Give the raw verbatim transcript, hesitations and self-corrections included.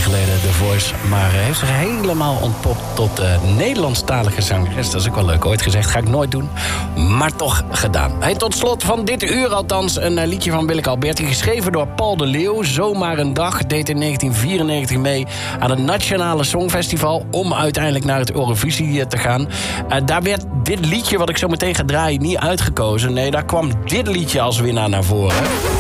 geleden The Voice. Maar uh, heeft zich helemaal ontpopt tot uh, Nederlandstalige zangeres. Dat is ook wel leuk. Ooit gezegd, ga ik nooit doen. Maar toch gedaan. Hey, tot slot van dit uur althans een uh, liedje van Willeke Alberti. Geschreven door Paul de Leeuw. Zomaar een dag. Deed in negentien vierennegentig mee aan het Nationale Songfestival. Om uiteindelijk naar het Eurovisie uh, te gaan. Uh, daar werd dit liedje wat ik zo meteen ga draaien niet uitgekozen. Nee, daar kwam dit liedje als winnaar naar voren.